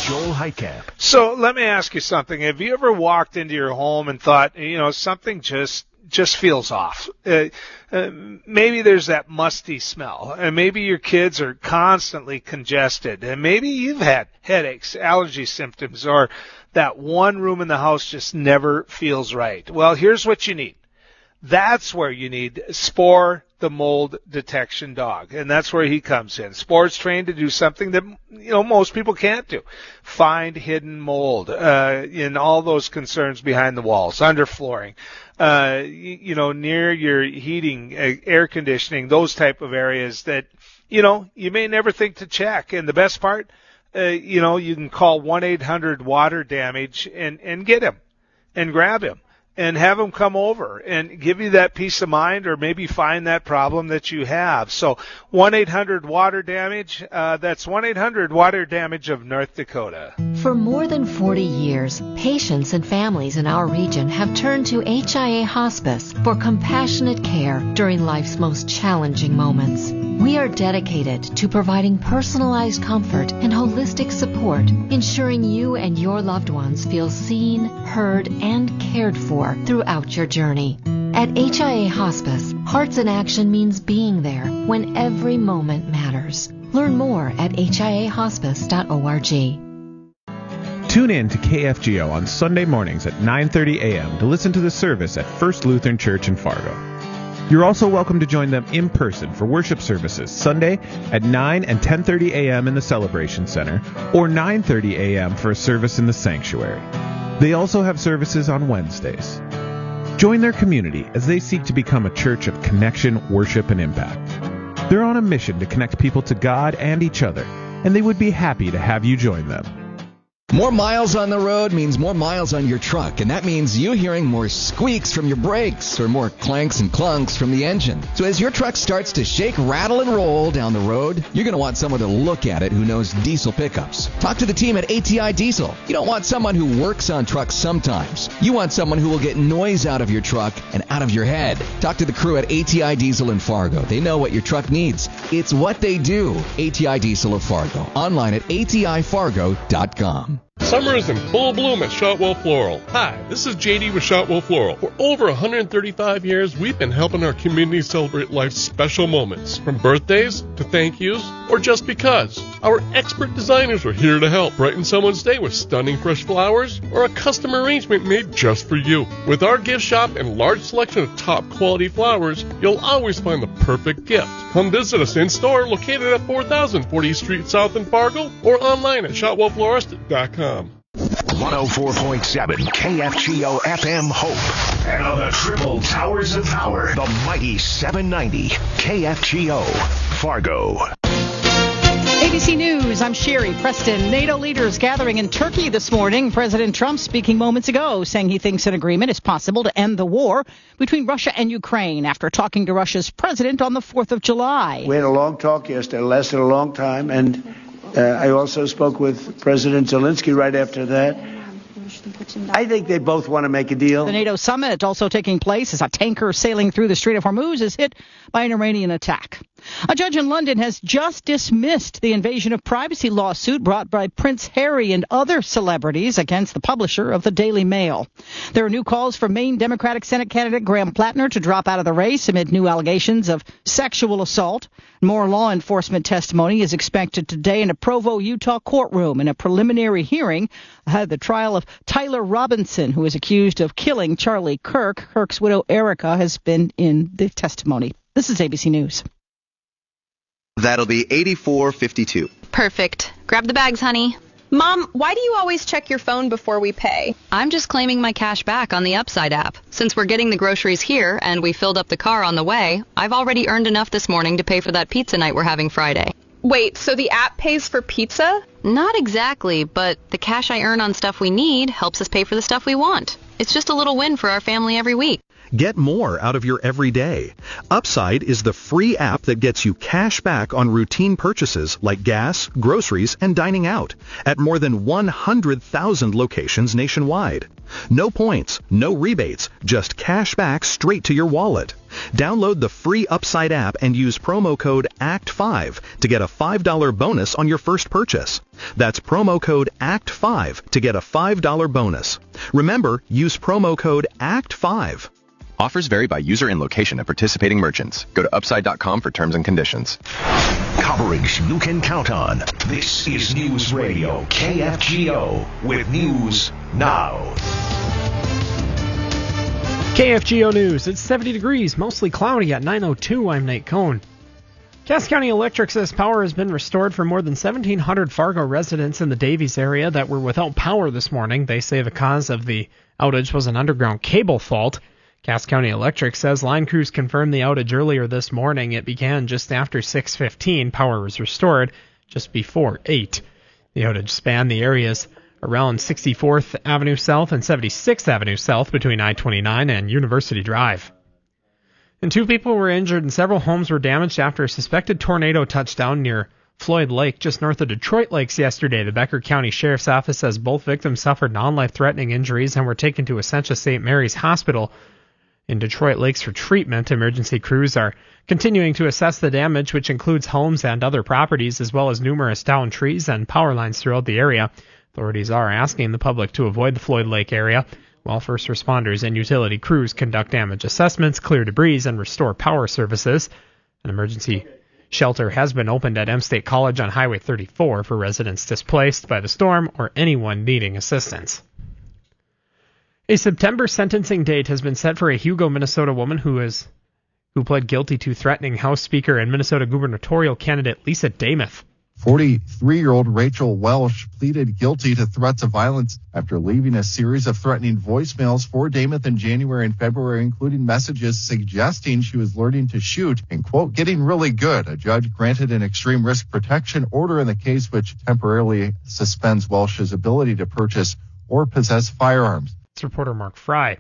Joel Heitkamp. So let me ask you something. Have you ever walked into your home and thought, something just feels off? Maybe there's that musty smell, and maybe your kids are constantly congested, and maybe you've had headaches, allergy symptoms, or that one room in the house just never feels right. Well, here's what you need. That's where you need Spore, the mold detection dog, and that's where he comes in. Spore's trained to do something that most people can't do: find hidden mold in all those concerns behind the walls, under flooring, near your heating, air conditioning, those type of areas that you may never think to check. And the best part, you can call 1-800-WATER-DAMAGE and get him and grab him and have them come over and give you that peace of mind, or maybe find that problem that you have. So 1-800-WATER-DAMAGE, that's 1-800-WATER-DAMAGE of North Dakota. For more than 40 years, patients and families in our region have turned to HIA Hospice for compassionate care during life's most challenging moments. We are dedicated to providing personalized comfort and holistic support, ensuring you and your loved ones feel seen, heard, and cared for throughout your journey. At HIA Hospice, Hearts in Action means being there when every moment matters. Learn more at hiahospice.org. Tune in to KFGO on Sunday mornings at 9:30 a.m. to listen to the service at First Lutheran Church in Fargo. You're also welcome to join them in person for worship services Sunday at 9 and 10:30 a.m. in the Celebration Center, or 9:30 a.m. for a service in the sanctuary. They also have services on Wednesdays. Join their community as they seek to become a church of connection, worship, and impact. They're on a mission to connect people to God and each other, and they would be happy to have you join them. More miles on the road means more miles on your truck, and that means you hearing more squeaks from your brakes or more clanks and clunks from the engine. So as your truck starts to shake, rattle, and roll down the road, you're going to want someone to look at it who knows diesel pickups. Talk to the team at ATI Diesel. You don't want someone who works on trucks sometimes. You want someone who will get noise out of your truck and out of your head. Talk to the crew at ATI Diesel in Fargo. They know what your truck needs. It's what they do. ATI Diesel of Fargo. Online at atifargo.com. Summer is in full bloom at Shotwell Floral. Hi, this is JD with Shotwell Floral. For over 135 years, we've been helping our community celebrate life's special moments, from birthdays to thank yous or just because. Our expert designers are here to help brighten someone's day with stunning fresh flowers or a custom arrangement made just for you. With our gift shop and large selection of top quality flowers, you'll always find the perfect gift. Come visit us in store located at 4000 40th Street South in Fargo, or online at shotwellflorist.com. 104.7 KFGO FM Hope. And on the triple towers of power, the mighty 790 KFGO Fargo. ABC News, I'm Sherry Preston. NATO leaders gathering in Turkey this morning. President Trump speaking moments ago, saying he thinks an agreement is possible to end the war between Russia and Ukraine after talking to Russia's president on the 4th of July. We had a long talk yesterday. It lasted a long time, and I also spoke with President Zelensky right after that. I think they both want to make a deal. The NATO summit also taking place as a tanker sailing through the Strait of Hormuz is hit by an Iranian attack. A judge in London has just dismissed the invasion of privacy lawsuit brought by Prince Harry and other celebrities against the publisher of the Daily Mail. There are new calls for Maine Democratic Senate candidate Graham Plattner to drop out of the race amid new allegations of sexual assault. More law enforcement testimony is expected today in a Provo, Utah courtroom in a preliminary hearing ahead of the trial of Tyler Robinson, who is accused of killing Charlie Kirk. Kirk's widow, Erica, has been in the testimony. This is ABC News. That'll be $84.52. Perfect. Grab the bags, honey. Mom, why do you always check your phone before we pay? I'm just claiming my cash back on the Upside app. Since we're getting the groceries here and we filled up the car on the way, I've already earned enough this morning to pay for that pizza night we're having Friday. Wait, so the app pays for pizza? Not exactly, but the cash I earn on stuff we need helps us pay for the stuff we want. It's just a little win for our family every week. Get more out of your everyday. Upside is the free app that gets you cash back on routine purchases like gas, groceries, and dining out at more than 100,000 locations nationwide. No points, no rebates, just cash back straight to your wallet. Download the free Upside app and use promo code ACT5 to get a $5 bonus on your first purchase. That's promo code ACT5 to get a $5 bonus. Remember, use promo code ACT5. Offers vary by user and location at participating merchants. Go to upside.com for terms and conditions. Coverage you can count on. This is News Radio KFGO with News Now. KFGO News. It's 70 degrees, mostly cloudy at 9:02. I'm Nate Cohn. Cass County Electric says power has been restored for more than 1,700 Fargo residents in the Davies area that were without power this morning. They say the cause of the outage was an underground cable fault. Cass County Electric says line crews confirmed the outage earlier this morning. It began just after 6:15. Power was restored just before 8. The outage spanned the areas around 64th Avenue South and 76th Avenue South between I-29 and University Drive. And 2 people were injured and several homes were damaged after a suspected tornado touched down near Floyd Lake, just north of Detroit Lakes yesterday. The Becker County Sheriff's Office says both victims suffered non-life-threatening injuries and were taken to Essentia St. Mary's Hospital in Detroit Lakes for treatment. Emergency crews are continuing to assess the damage, which includes homes and other properties, as well as numerous downed trees and power lines throughout the area. Authorities are asking the public to avoid the Floyd Lake area, while first responders and utility crews conduct damage assessments, clear debris, and restore power services. An emergency shelter has been opened at M State College on Highway 34 for residents displaced by the storm or anyone needing assistance. A September sentencing date has been set for a Hugo, Minnesota woman who pled guilty to threatening House Speaker and Minnesota gubernatorial candidate Lisa Demuth. 43-year-old Rachel Welsh pleaded guilty to threats of violence after leaving a series of threatening voicemails for Demuth in January and February, including messages suggesting she was learning to shoot and, quote, getting really good. A judge granted an extreme risk protection order in the case, which temporarily suspends Welsh's ability to purchase or possess firearms. It's reporter Mark Fry.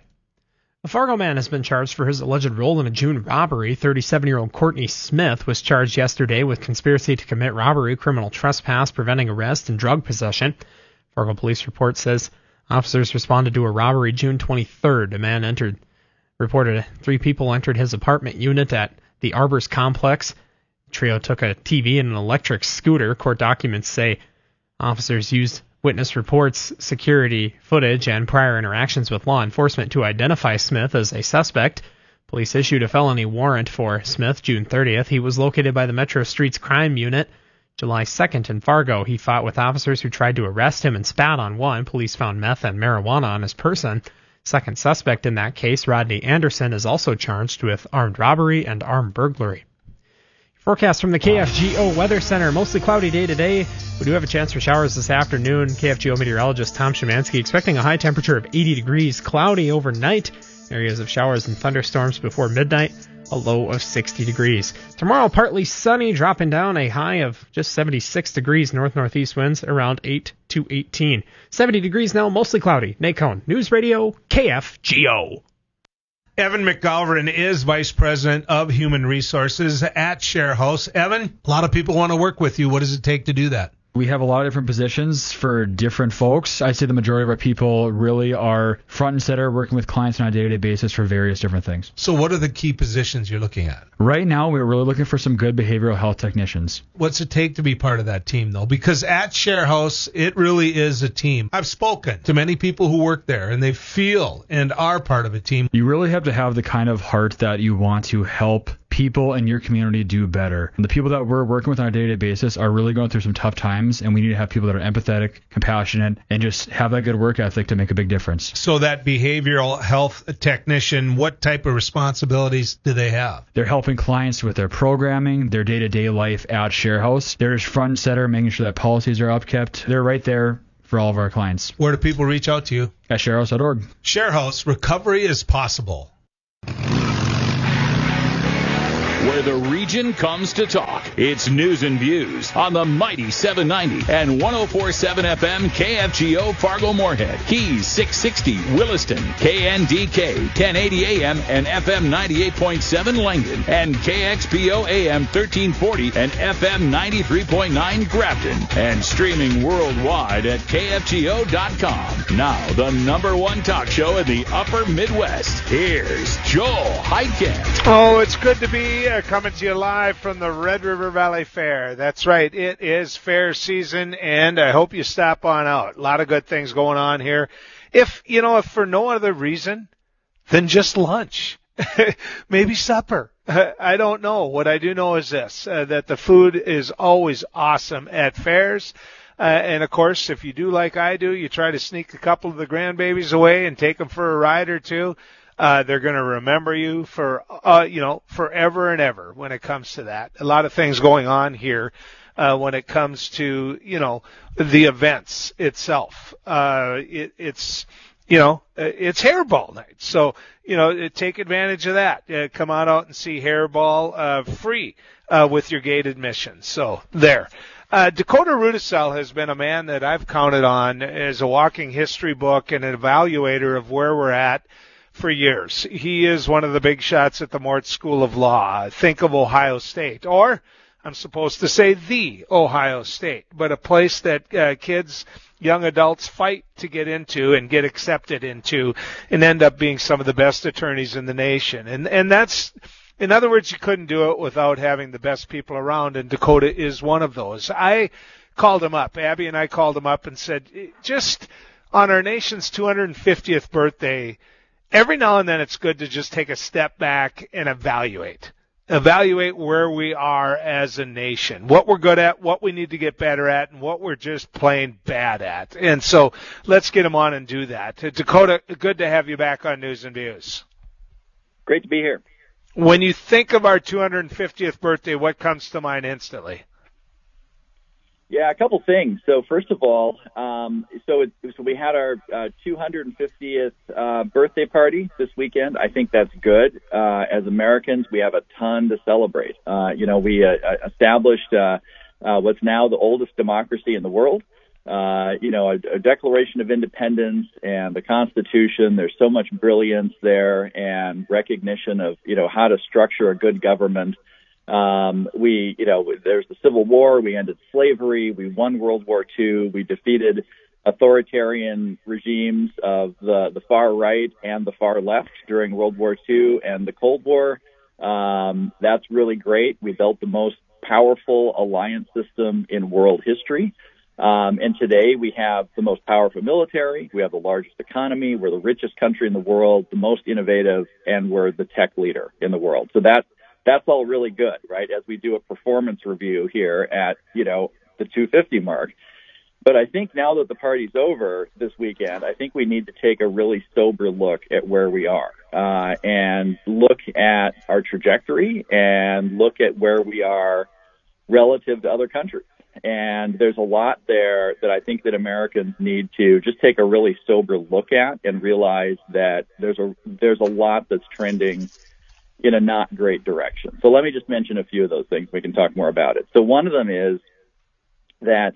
A Fargo man has been charged for his alleged role in a June robbery. 37-year-old Courtney Smith was charged yesterday with conspiracy to commit robbery, criminal trespass, preventing arrest, and drug possession. Fargo police report says officers responded to a robbery June 23rd. A man reported 3 people entered his apartment unit at the Arbors complex. The trio took a TV and an electric scooter. Court documents say officers used witness reports, security footage, and prior interactions with law enforcement to identify Smith as a suspect. Police issued a felony warrant for Smith June 30th. He was located by the Metro Streets Crime Unit July 2nd in Fargo. He fought with officers who tried to arrest him and spat on one. Police found meth and marijuana on his person. Second suspect in that case, Rodney Anderson, is also charged with armed robbery and armed burglary. Forecast from the KFGO Weather Center. Mostly cloudy day today. We do have a chance for showers this afternoon. KFGO meteorologist Tom Szymanski expecting a high temperature of 80 degrees. Cloudy overnight. Areas of showers and thunderstorms before midnight. A low of 60 degrees. Tomorrow, partly sunny, dropping down a high of just 76 degrees. North-northeast winds around 8 to 18. 70 degrees now, mostly cloudy. Nate Cohn, News Radio, KFGO. Evan McGovern is Vice President of Human Resources at ShareHouse. Evan, a lot of people want to work with you. What does it take to do that? We have a lot of different positions for different folks. I'd say the majority of our people really are front and center working with clients on a day-to-day basis for various different things. So what are the key positions you're looking at? Right now, we're really looking for some good behavioral health technicians. What's it take to be part of that team, though? Because at ShareHouse, it really is a team. I've spoken to many people who work there, and they feel and are part of a team. You really have to have the kind of heart that you want to help people in your community do better. And the people that we're working with on a day-to-day basis are really going through some tough times, and we need to have people that are empathetic, compassionate, and just have that good work ethic to make a big difference. So that behavioral health technician, what type of responsibilities do they have? They're helping clients with their programming, their day-to-day life at ShareHouse. They're just front and center, making sure that policies are upkept. They're right there for all of our clients. Where do people reach out to you? At sharehouse.org. ShareHouse, recovery is possible. where the region comes to talk. It's News and Views on the mighty 790 and 104.7 FM KFGO Fargo-Moorhead, Keys 660 Williston, KNDK 1080 AM and FM 98.7 Langdon, and KXPO AM 1340 and FM 93.9 Grafton, and streaming worldwide at KFGO.com. Now, the number one talk show in the upper Midwest. Here's Joel Heitkamp. Oh, it's good to be coming to you live from the Red River Valley Fair. That's right. It is fair season, and I hope you stop on out. A lot of good things going on here. If for no other reason than just lunch, maybe supper. I don't know. What I do know is this, that the food is always awesome at fairs. And, of course, if you do like I do, you try to sneak a couple of the grandbabies away and take them for a ride or two. They're going to remember you for, forever and ever when it comes to that. A lot of things going on here when it comes to, the events itself. It's Hairball night. So, take advantage of that. Come on out and see Hairball free with your gate admission. So there. Dakota Rudisell has been a man that I've counted on as a walking history book and an evaluator of where we're at for years. He is one of the big shots at the Mort School of Law. Think of Ohio State, or I'm supposed to say the Ohio State, but a place that kids, young adults fight to get into and get accepted into and end up being some of the best attorneys in the nation. And that's, in other words, you couldn't do it without having the best people around, and Dakota is one of those. I called him up. Abby and I called him up and said, just on our nation's 250th birthday, every now and then it's good to just take a step back and evaluate where we are as a nation, what we're good at, what we need to get better at, and what we're just plain bad at. And so let's get him on and do that. Dakota, good to have you back on News and Views. Great to be here. When you think of our 250th birthday, what comes to mind instantly? Yeah, a couple things. So first of all, so we had our 250th birthday party this weekend. I think that's good. As Americans, we have a ton to celebrate. We established what's now the oldest democracy in the world. A Declaration of Independence and the Constitution. There's so much brilliance there and recognition of, how to structure a good government. There's the Civil War. We ended slavery. We won World War II. We defeated authoritarian regimes of the far right and the far left during World War II and the Cold War. That's really great. We built the most powerful alliance system in world history. And today we have the most powerful military. We have the largest economy. We're the richest country in the world, the most innovative, and we're the tech leader in the world. So that's all really good, right? As we do a performance review here at, the 250 mark. But I think now that the party's over this weekend, I think we need to take a really sober look at where we are, and look at our trajectory and look at where we are relative to other countries. And there's a lot there that I think that Americans need to just take a really sober look at and realize that there's a lot that's trending in a not great direction. So let me just mention a few of those things. We can talk more about it. So one of them is that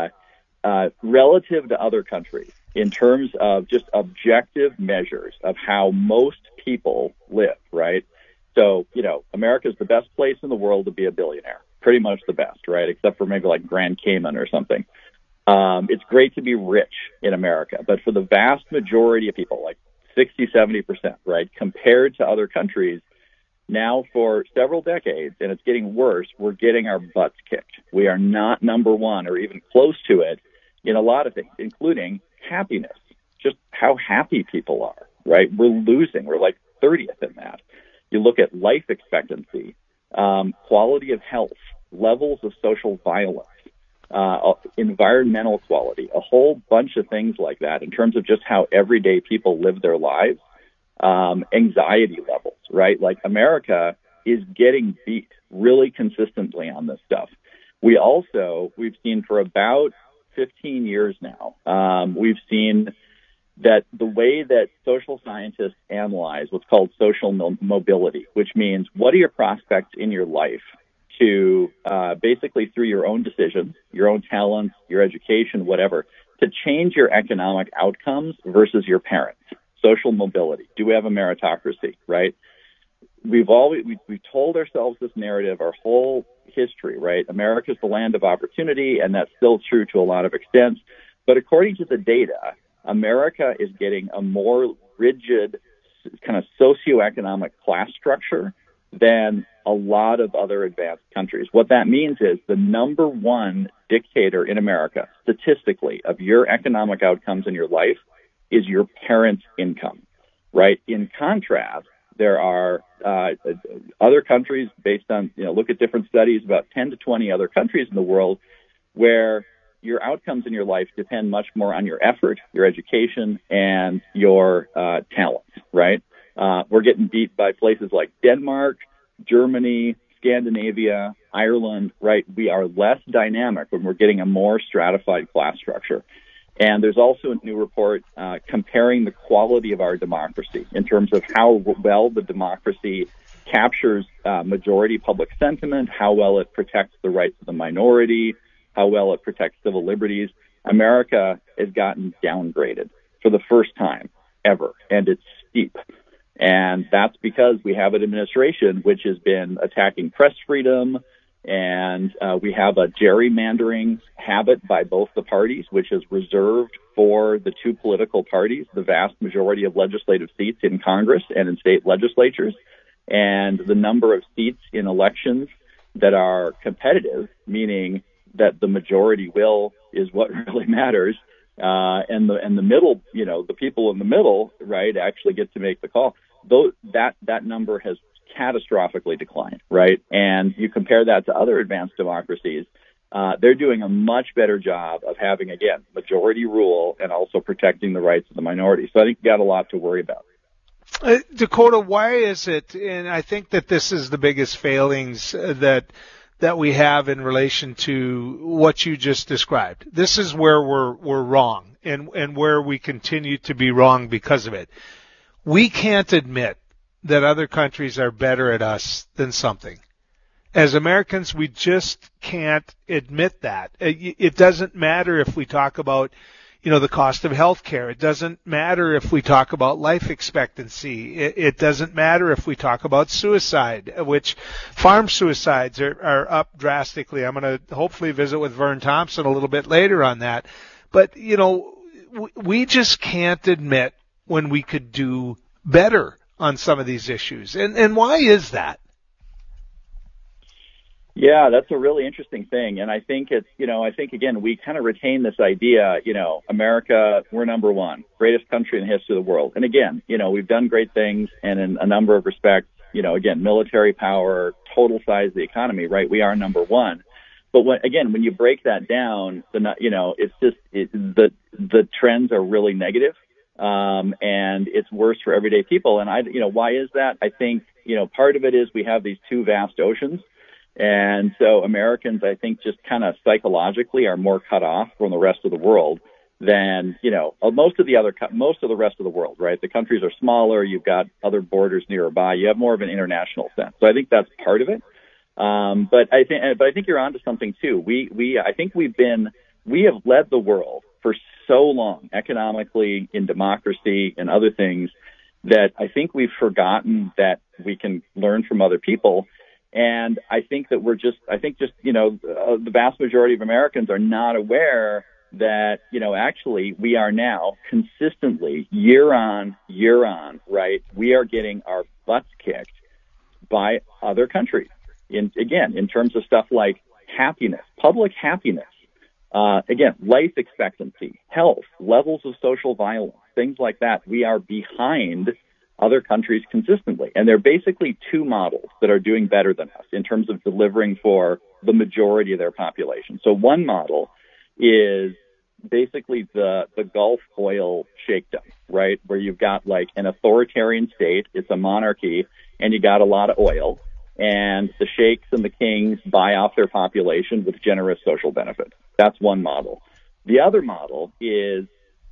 relative to other countries, in terms of just objective measures of how most people live, right? So, America's the best place in the world to be a billionaire. Pretty much the best, right? Except for maybe like Grand Cayman or something. It's great to be rich in America, but for the vast majority of people, like 60, 70%, right? Compared to other countries, now for several decades, and it's getting worse, we're getting our butts kicked. We are not number one or even close to it in a lot of things, including happiness, just how happy people are, right? We're losing. We're like 30th in that. You look at life expectancy, quality of health, levels of social violence, environmental quality, a whole bunch of things like that in terms of just how everyday people live their lives, anxiety levels, right? Like America is getting beat really consistently on this stuff. We've seen for about 15 years now, we've seen that the way that social scientists analyze what's called social mobility, which means what are your prospects in your life to basically through your own decisions, your own talents, your education, whatever, to change your economic outcomes versus your parents. Social mobility. Do we have a meritocracy, right? We've told ourselves this narrative our whole history, right? America's the land of opportunity, and that's still true to a lot of extent. But according to the data, America is getting a more rigid kind of socioeconomic class structure than a lot of other advanced countries. What that means is the number one dictator in America, statistically, of your economic outcomes in your life is your parents' income, right? In contrast, there are other countries based on, look at different studies, about 10 to 20 other countries in the world where your outcomes in your life depend much more on your effort, your education, and your talents, right? We're getting beat by places like Denmark, Germany, Scandinavia, Ireland, right? We are less dynamic when we're getting a more stratified class structure. And there's also a new report comparing the quality of our democracy in terms of how well the democracy captures majority public sentiment, how well it protects the rights of the minority, how well it protects civil liberties. America has gotten downgraded for the first time ever, and it's steep. And that's because we have an administration which has been attacking press freedom, and we have a gerrymandering habit by both the parties, which is reserved for the two political parties, the vast majority of legislative seats in Congress and in state legislatures, and the number of seats in elections that are competitive, meaning that the majority will is what really matters, and the middle, the people in the middle, right, actually get to make the call. Though that number has catastrophically declined, right? And you compare that to other advanced democracies, they're doing a much better job of having, again, majority rule and also protecting the rights of the minority. So I think you've got a lot to worry about. Dakota, why is it, and I think that this is the biggest failings that we have in relation to what you just described. This is where we're wrong and where we continue to be wrong because of it. We can't admit that other countries are better at us than something. As Americans, we just can't admit that. It doesn't matter if we talk about, the cost of health care. It doesn't matter if we talk about life expectancy. It doesn't matter if we talk about suicide, which farm suicides are up drastically. I'm going to hopefully visit with Vern Thompson a little bit later on that. But, we just can't admit when we could do better on some of these issues. And why is that? Yeah, that's a really interesting thing. And I think again, we kind of retain this idea, America, we're number one, greatest country in the history of the world. And again, we've done great things, and in a number of respects, again, military power, total size of the economy, right? We are number one. But when you break that down, it's just, the trends are really negative. And it's worse for everyday people. And why is that? I think, part of it is we have these two vast oceans. And so Americans, I think, just kind of psychologically are more cut off from the rest of the world than, most of the rest of the world, right? The countries are smaller. You've got other borders nearby. You have more of an international sense. So I think that's part of it. But I think you're onto something too. I think we have led the world for so long, economically, in democracy and other things, that I think we've forgotten that we can learn from other people. And I think that the vast majority of Americans are not aware that, actually we are now consistently year on, right? We are getting our butts kicked by other countries. In terms of stuff like happiness, public happiness, life expectancy, health, levels of social violence, things like that. We are behind other countries consistently. And there are basically two models that are doing better than us in terms of delivering for the majority of their population. So one model is basically the Gulf oil shakedown, right? Where you've got like an authoritarian state, it's a monarchy, and you got a lot of oil. And the sheikhs and the kings buy off their population with generous social benefits. That's one model. The other model is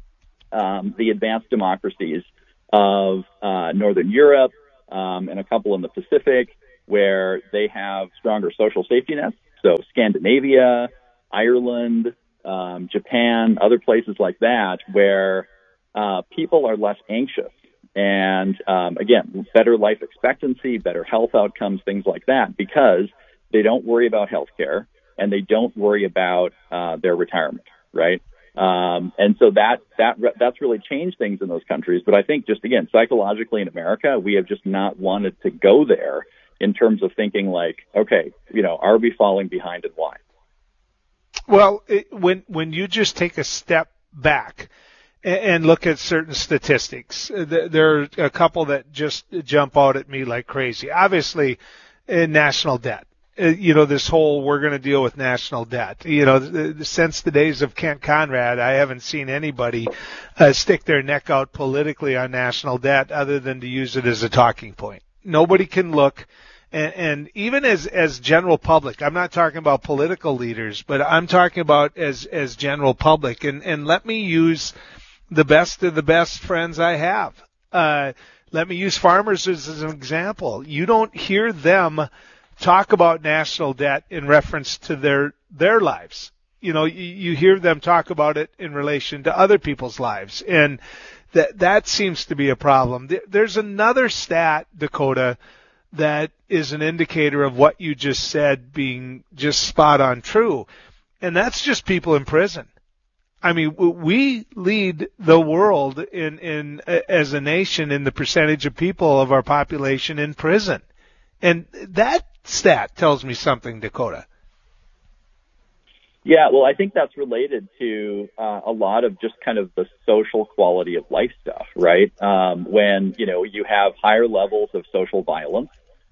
the advanced democracies of Northern Europe and a couple in the Pacific, where they have stronger social safety nets. So Scandinavia, Ireland, Japan, other places like that, where people are less anxious. And again, better life expectancy, better health outcomes, things like that, because they don't worry about health care and they don't worry about their retirement, right? And so that's really changed things in those countries. But I think just, again, psychologically in America, we have just not wanted to go there in terms of thinking like, okay, are we falling behind and why? Well, when you just take a step back and look at certain statistics, there are a couple that just jump out at me like crazy. Obviously, national debt. This whole we're going to deal with national debt. Since the days of Kent Conrad, I haven't seen anybody stick their neck out politically on national debt other than to use it as a talking point. Nobody can look, and even as general public, I'm not talking about political leaders, but I'm talking about as general public. And let me use the best of the best friends I have. Let me use farmers as an example. You don't hear them talk about national debt in reference to their lives. You hear them talk about it in relation to other people's lives. And that seems to be a problem. There's another stat, Dakota, that is an indicator of what you just said being just spot on true. And that's just people in prison. I mean, we lead the world in as a nation in the percentage of people of our population in prison. And that stat tells me something, Dakota. Yeah, well, I think that's related to a lot of just kind of the social quality of life stuff, right? When, you have higher levels of social violence,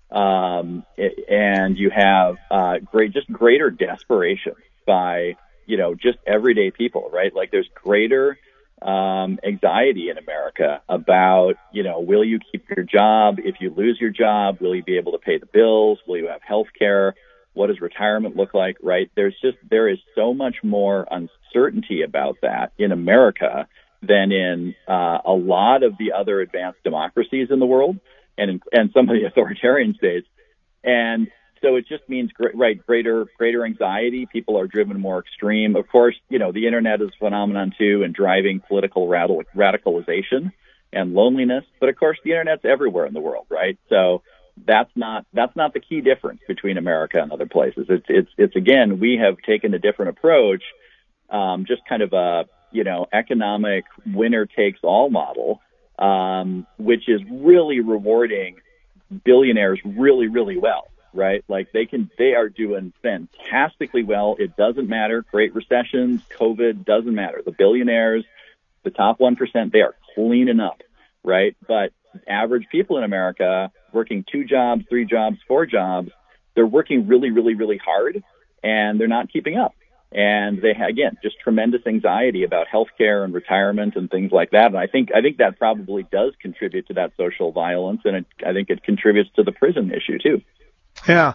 and you have greater desperation by, just everyday people, right? Like there's greater anxiety in America about, will you keep your job? If you lose your job, will you be able to pay the bills? Will you have health care? What does retirement look like, right? There is so much more uncertainty about that in America than in a lot of the other advanced democracies in the world and some of the authoritarian states. And so it just means, greater anxiety. People are driven more extreme. Of course, the internet is a phenomenon too, and driving political radicalization and loneliness. But of course, the internet's everywhere in the world, right? So that's not the key difference between America and other places. It's again, we have taken a different approach, just kind of a economic winner takes all model, which is really rewarding billionaires really, really well. Right? Like they are doing fantastically well. It doesn't matter. Great recessions, COVID, doesn't matter. The billionaires, the top 1%, they are cleaning up, right? But average people in America working 2 jobs, 3 jobs, 4 jobs, they're working really, really, really hard and they're not keeping up. And they again, just tremendous anxiety about healthcare and retirement and things like that. And I think that probably does contribute to that social violence, and I think it contributes to the prison issue too. Yeah.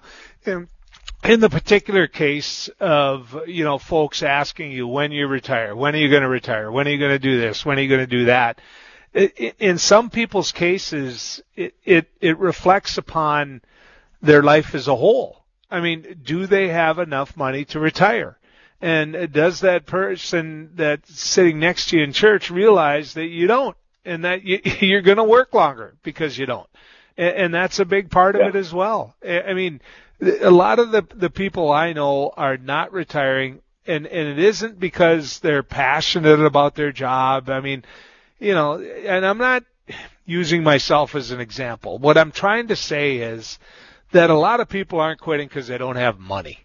In the particular case of, folks asking you when you retire, when are you going to retire? When are you going to do this? When are you going to do that? In some people's cases, it reflects upon their life as a whole. I mean, do they have enough money to retire? And does that person that's sitting next to you in church realize that you don't, and that you're going to work longer because you don't? And that's a big part of it as well. I mean, a lot of the people I know are not retiring, and it isn't because they're passionate about their job. I mean, and I'm not using myself as an example. What I'm trying to say is that a lot of people aren't quitting because they don't have money.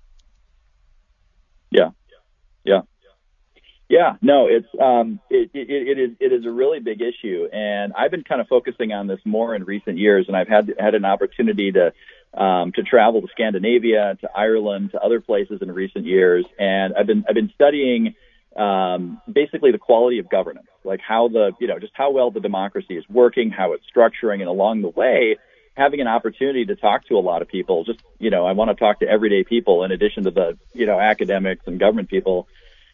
Yeah, no, it is a really big issue, and I've been kind of focusing on this more in recent years, and I've had an opportunity to travel to Scandinavia, to Ireland, to other places in recent years, and I've been studying basically the quality of governance, like how just how well the democracy is working, how it's structuring, and along the way, having an opportunity to talk to a lot of people. Just I want to talk to everyday people in addition to the academics and government people.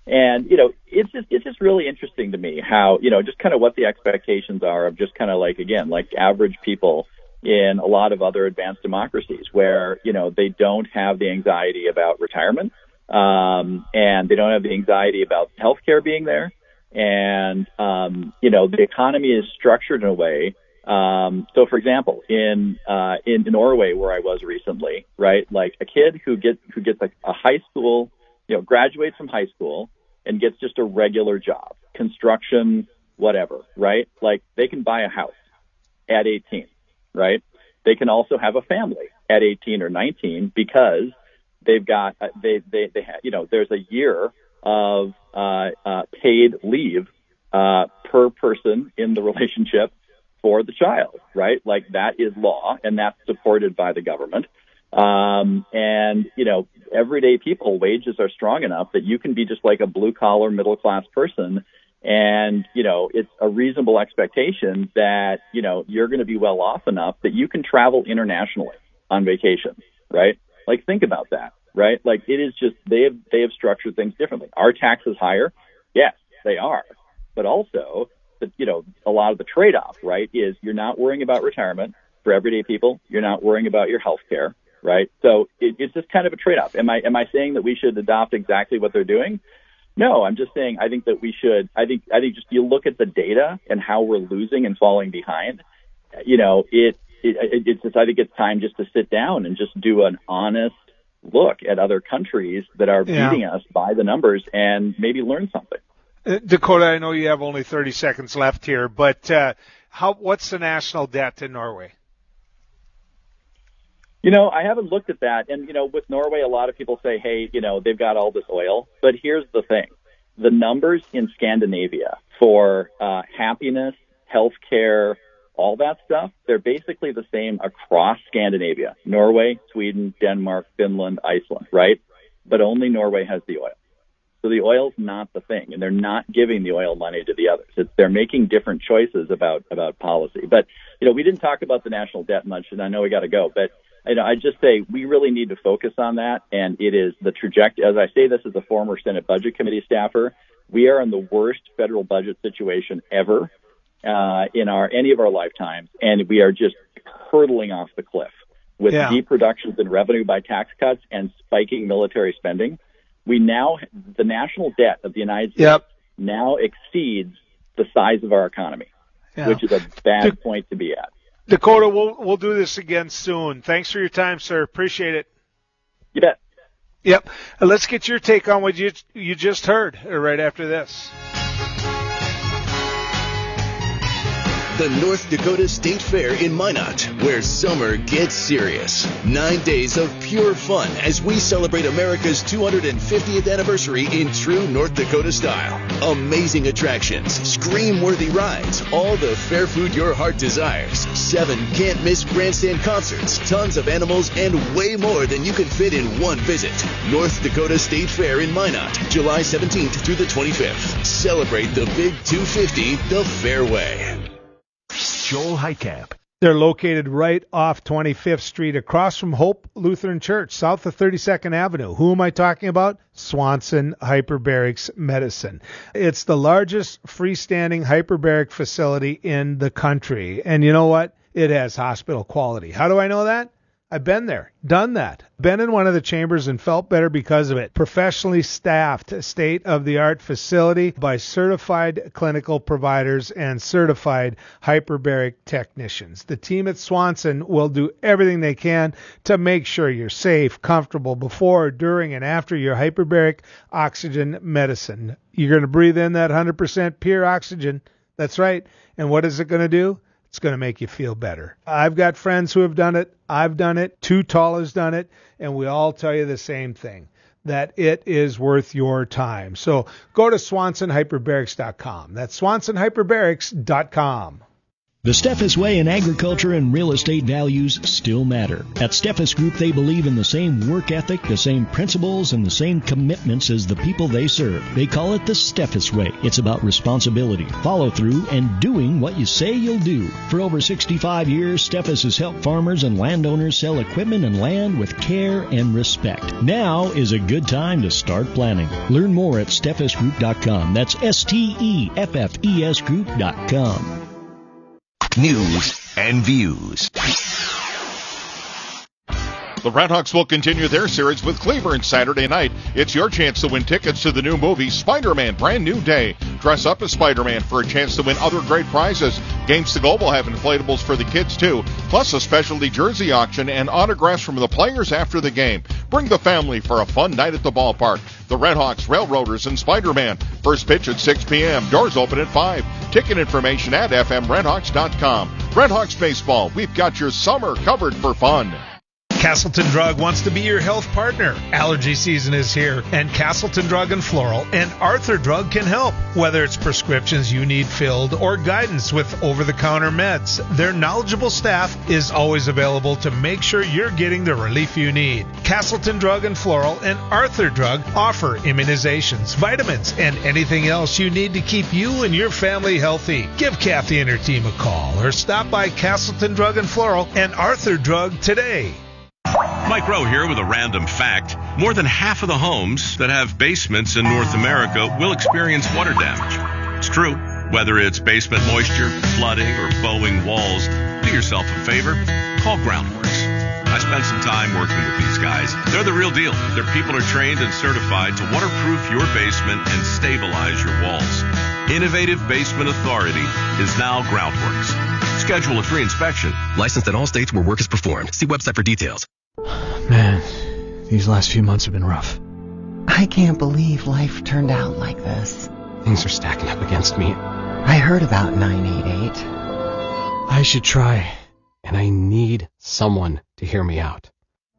And, it's just really interesting to me how, just kind of what the expectations are of just kind of like average people in a lot of other advanced democracies where, they don't have the anxiety about retirement, and they don't have the anxiety about healthcare being there. And, the economy is structured in a way. So for example, in Norway, where I was recently, right, like a kid who gets a high school, graduates from high school and gets just a regular job, construction, whatever, right? Like they can buy a house at 18, right? They can also have a family at 18 or 19 because they've got, there's a year of, paid leave, per person in the relationship for the child, right? Like that is law and that's supported by the government. And, everyday people, wages are strong enough that you can be just like a blue collar middle class person. And, it's a reasonable expectation that, you're going to be well off enough that you can travel internationally on vacation, right? Like think about that, right? Like it is just, they have structured things differently. Are taxes higher? Yes, they are. But also, a lot of the trade-off, right, is you're not worrying about retirement for everyday people. You're not worrying about your health care, right? So it's just kind of a trade-off. Am I saying that we should adopt exactly what they're doing? No, I'm just saying I think that we should. I think just you look at the data and how we're losing and falling behind. It's just, I think it's time just to sit down and just do an honest look at other countries that are beating us by the numbers and maybe learn something. Dakota, I know you have only 30 seconds left here, but what's the national debt in Norway? I haven't looked at that. And, with Norway, a lot of people say, hey, they've got all this oil. But here's the thing. The numbers in Scandinavia for happiness, healthcare, all that stuff, they're basically the same across Scandinavia. Norway, Sweden, Denmark, Finland, Iceland, right? But only Norway has the oil. So the oil's not the thing, and they're not giving the oil money to the others. They're making different choices about policy. But, we didn't talk about the national debt much, and I know we got to go. But, I just say we really need to focus on that, and it is the trajectory. As I say this as a former Senate Budget Committee staffer, we are in the worst federal budget situation ever in any of our lifetimes, and we are just hurtling off the cliff with deep reductions in revenue by tax cuts and spiking military spending. The national debt of the United States now exceeds the size of our economy, which is a bad point to be at. Dakota, we'll do this again soon. Thanks for your time, sir. Appreciate it. You bet. Yep. Let's get your take on what you just heard right after this. The North Dakota State Fair in Minot, where summer gets serious. 9 days of pure fun as we celebrate America's 250th anniversary in true North Dakota style. Amazing attractions, scream-worthy rides, all the fair food your heart desires. 7 can't-miss grandstand concerts, tons of animals, and way more than you can fit in one visit. North Dakota State Fair in Minot, July 17th through the 25th. Celebrate the Big 250 the fair way. Joel Heitkamp. They're located right off 25th Street across from Hope Lutheran Church, south of 32nd Avenue. Who am I talking about? Swanson Hyperbarics Medicine. It's the largest freestanding hyperbaric facility in the country. And you know what? It has hospital quality. How do I know that? I've been there, done that. Been in one of the chambers and felt better because of it. Professionally staffed, state-of-the-art facility by certified clinical providers and certified hyperbaric technicians. The team at Swanson will do everything they can to make sure you're safe, comfortable before, during, and after your hyperbaric oxygen medicine. You're going to breathe in that 100% pure oxygen. That's right. And what is it going to do? It's going to make you feel better. I've got friends who have done it. I've done it. Too Tall has done it. And we all tell you the same thing, that it is worth your time. So go to SwansonHyperbarics.com. That's SwansonHyperbarics.com. The Steffes way in agriculture and real estate values still matter. At Steffes Group, they believe in the same work ethic, the same principles, and the same commitments as the people they serve. They call it the Steffes way. It's about responsibility, follow-through, and doing what you say you'll do. For over 65 years, Steffes has helped farmers and landowners sell equipment and land with care and respect. Now is a good time to start planning. Learn more at steffesgroup.com. That's STEFFES Group.com. News and views. The Redhawks will continue their series with Cleveland Saturday night. It's your chance to win tickets to the new movie Spider-Man Brand New Day. Dress up as Spider-Man for a chance to win other great prizes. Games to Go will have inflatables for the kids too, plus a specialty jersey auction and autographs from the players after the game. Bring the family for a fun night at the ballpark. The Redhawks, Railroaders, and Spider-Man. First pitch at 6 p.m. Doors open at 5. Ticket information at fmredhawks.com. Redhawks Baseball, we've got your summer covered for fun. Castleton Drug wants to be your health partner. Allergy season is here, and Castleton Drug and Floral and Arthur Drug can help. Whether it's prescriptions you need filled or guidance with over-the-counter meds, their knowledgeable staff is always available to make sure you're getting the relief you need. Castleton Drug and Floral and Arthur Drug offer immunizations, vitamins, and anything else you need to keep you and your family healthy. Give Kathy and her team a call or stop by Castleton Drug and Floral and Arthur Drug today. Mike Rowe here with a random fact. More than half of the homes that have basements in North America will experience water damage. It's true. Whether it's basement moisture, flooding, or bowing walls, do yourself a favor. Call Groundworks. I spent some time working with these guys. They're the real deal. Their people are trained and certified to waterproof your basement and stabilize your walls. Innovative Basement Authority is now Groundworks. Schedule a free inspection. Licensed in all states where work is performed. See website for details. Man, these last few months have been rough. I can't believe life turned out like this. Things are stacking up against me. I heard about 988. I should try, and I need someone to hear me out.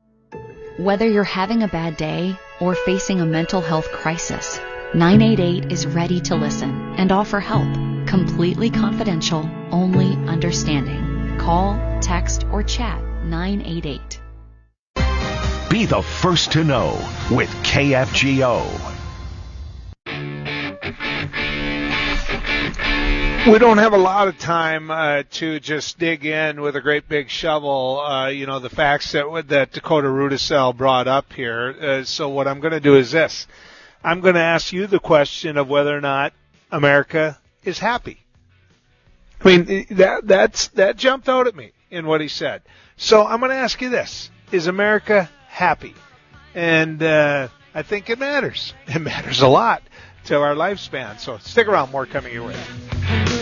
Whether you're having a bad day or facing a mental health crisis, 988 is ready to listen and offer help. Completely confidential, only understanding. Call, text, or chat 988. Be the first to know with KFGO. We don't have a lot of time to just dig in with a great big shovel, the facts that Dakota Rudisell brought up here. So what I'm going to do is this. I'm going to ask you the question of whether or not America is happy. I mean, that jumped out at me in what he said. So I'm going to ask you this. Is America happy? And I think it matters. It matters a lot to our lifespan. So stick around. More coming your way.